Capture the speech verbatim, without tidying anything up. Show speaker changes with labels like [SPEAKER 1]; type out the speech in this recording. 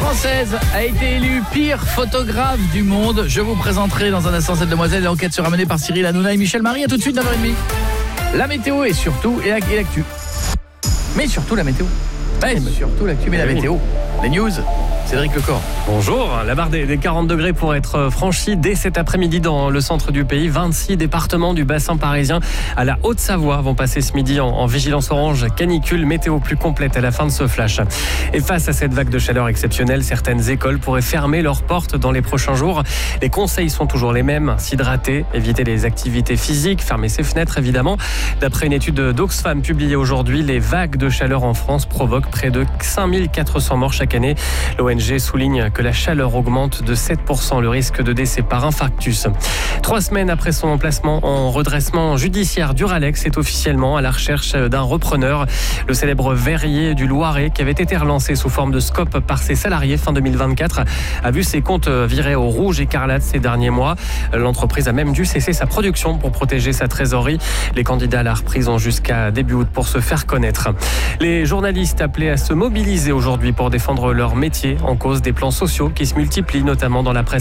[SPEAKER 1] française a été élue pire photographe du monde. Je vous présenterai dans un instant cette demoiselle. L'enquête sera menée par Cyril Hanouna et Michel Marie. À tout de suite, neuf heures trente. La météo et surtout et l'actu. Mais surtout la météo. Mais surtout l'actu, mais la météo. Les news. Cédric Lecor.
[SPEAKER 2] Bonjour. La barre des quarante degrés pourrait être franchie dès cet après-midi dans le centre du pays. vingt-six départements du bassin parisien à la Haute-Savoie vont passer ce midi en, en vigilance orange canicule. Météo plus complète à la fin de ce flash. Et face à cette vague de chaleur exceptionnelle, certaines écoles pourraient fermer leurs portes dans les prochains jours. Les conseils sont toujours les mêmes. S'hydrater, éviter les activités physiques, fermer ses fenêtres évidemment. D'après une étude d'Oxfam publiée aujourd'hui, les vagues de chaleur en France provoquent près de cinq mille quatre cents morts chaque année. L'O N G souligne que la chaleur augmente de sept pour cent le risque de décès par infarctus. Trois semaines après son emplacement en redressement judiciaire, Duralex est officiellement à la recherche d'un repreneur. Le célèbre verrier du Loiret, qui avait été relancé sous forme de scope par ses salariés fin deux mille vingt-quatre, a vu ses comptes virer au rouge écarlate ces derniers mois. L'entreprise a même dû cesser sa production pour protéger sa trésorerie. Les candidats à la reprise ont jusqu'à début août pour se faire connaître. Les journalistes appelés à se mobiliser aujourd'hui pour défendre leur métier en cause des plans sociaux qui se multiplient, notamment dans la presse